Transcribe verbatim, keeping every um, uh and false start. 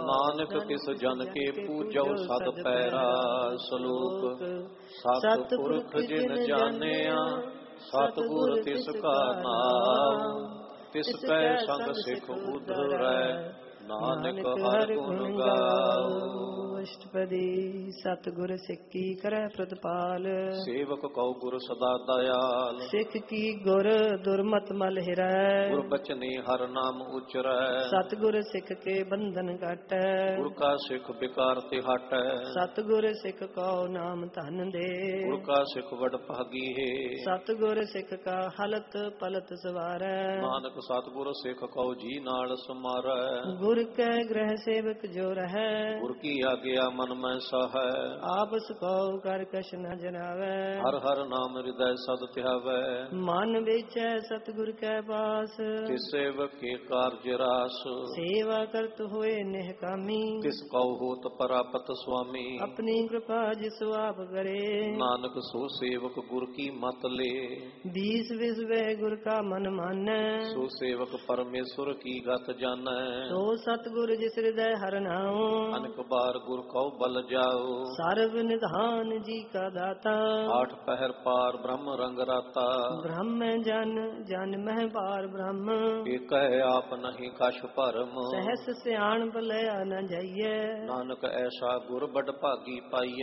ਨਾਨਕ ਤਿਸ ਜਨ ਕੇ ਪੂਜੋ ਸਦ ਪੈਰਾ ਸਲੋਕ। ਸਤਿਪੁਰਖ ਜਿਨ ਜਾਣਿਆ ਸਤਿਗੁਰ ਤਿਸ ਕਾ ਨਾਮ। ਤਿਸ ਕੈ ਸੰਗ ਸਿਖ ਉਧਰੈ ਨਾਨਕ ਹਰਿ ਗੁਣ ਗਾਓ। ਅਸ਼ਟਪਦੀ। ਸਤਿਗੁਰ ਸਿੱਖ ਕੀ ਕਰੈ ਪ੍ਰਤਪਾਲ। ਸੇਵਕ ਕਉ ਗੁਰ ਸਦਾ ਦਇਆਲ। ਸਿੱਖ ਕੀ ਗੁਰ ਦੁਰਮਤ ਮਲ ਹਿਰੈ। ਗੁਰ ਬਚਨੇ ਹਰ ਨਾਮ ਉਚਰੈ। ਸਤਿਗੁਰ ਸਿੱਖ ਕੇ ਬੰਧਨ ਘਟੈ। ਗੁਰ ਕਾ ਸਿੱਖ ਬਿਕਾਰ ਤੇ ਹਟੈ। ਸਤਿਗੁਰ ਸਿੱਖ ਕਉ ਨਾਮ ਧਨ ਦੇ। ਗੁਰ ਕਾ ਸਿੱਖ ਵਡ ਭਾਗੀ ਹੈ। ਸਤਿਗੁਰ ਸਿੱਖ ਕਾ ਹਲਤ ਪਲਤ ਸਵਾਰੈ। ਨਾਨਕ ਸਤਿਗੁਰ ਸਿੱਖ ਕਉ ਜੀ ਨਾਲ ਸਮਾਰੈ। ਗੁਰ ਕੈ ਗ੍ਰਹਿ ਸੇਵਕ ਜੋ ਰਹੈ। ਗੁਰ ਕੀ ਆਗਿਆ ਮਨ ਮੈਂ ਸਹੈ। ਆਪ ਸੁਖਾਉ ਕਰ ਕਛ ਨ ਜਨਾਵੈ। ਹਰ ਹਰ ਨਾਮ ਹਿਰਦੈ ਸਦ ਧਿਆਵੈ। ਮਨ ਵੇਚੈ ਸਤਿਗੁਰ ਕੈ ਪਾਸ। ਤਿਸ ਸੇਵਕ ਕੇ ਕਾਰਜ ਰਾਸ। ਸੇਵਾ ਕਰਤ ਹੋਏ ਨਿਹਕਾਮੀ। ਤਿਸ ਕਉ ਹੋਤ ਪਰਾਪਤ ਸੁਆਮੀ। ਆਪਣੀ ਕਿਰਪਾ ਜਿਸ ਆਪ ਕਰੇ। ਨਾਨਕ ਸੋ ਸੇਵਕ ਗੁਰ ਕੀ ਮਤ ਲੇ। ਦੀਸ ਵਿਸਵੇ ਗੁਰ ਕਾ ਮਨ ਮਾਨੈ। ਸੋ ਸੇਵਕ ਪਰਮੇਸ਼ਵਰ ਕੀ ਗਤ ਜਾਣੈ। ਸੋ ਸਤਿਗੁਰ ਜਿਸ ਹਿਰਦੈ ਹਰਿ ਨਾਉ। ਅਨਕ ਬਾਰ ਗੁਰ ਕਉ ਬਲ ਜਾਓ। ਸਰਬ ਨਿਧਾਨ ਜੀ ਕਾ ਦਾਤਾ। ਆਠ ਪਹਿਰ ਪਾਰ ਬ੍ਰਹਮ ਰੰਗ ਰਾਤਾ। ਬ੍ਰਹਮ ਜਨ ਜਨ ਮਹਿ ਪਾਰ ਬ੍ਰਹਮ। ਏਕੈ ਆਪ ਨਹੀਂ ਕਛ ਭਰਮ। ਸਹਿਸ ਸਿਆਣਪ ਲਿਆ ਨ ਜਾਈਐ। ਨਾਨਕ ਐਸਾ ਗੁਰ ਬਡ ਭਾਗੀ ਪਾਈਐ।